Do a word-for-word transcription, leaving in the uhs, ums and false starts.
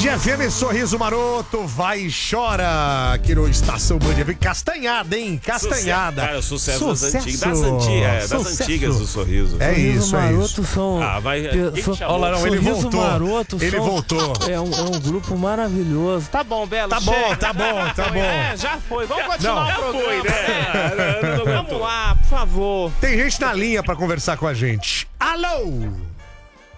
F M, Sorriso Maroto, vai e chora aqui no Estação Band. Castanhada, hein? Castanhada. Cara, sucesso, Sucesso. das antigas. Das, antigas, é, das Sucesso. antigas do Sorriso. É Sorriso isso, é Maroto isso. São, Ah, vai. pe- Quem são- chamou? Olha lá, não, ele Sorriso voltou. Maroto Ele são- voltou. É um, é um grupo maravilhoso. Tá bom, Belo. Tá bom, chega, tá já bom, tá foi. bom. É, já foi. Vamos continuar Não, o programa. Foi, né? Não, não aguentou. Vamos lá, por favor. Tem gente na linha pra conversar com a gente. Alô?